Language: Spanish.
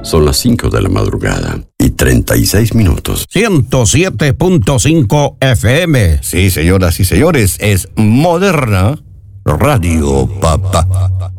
Son las 5 de la madrugada y 36 minutos. 107.5 FM. Sí, señoras y señores, es Moderna Radio, papá.